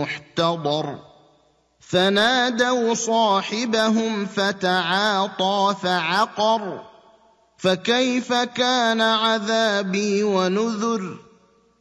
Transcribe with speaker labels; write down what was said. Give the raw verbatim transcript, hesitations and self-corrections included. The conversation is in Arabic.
Speaker 1: محتضر فنادوا صاحبهم فتعاطى فعقر فكيف كان عذابي ونذر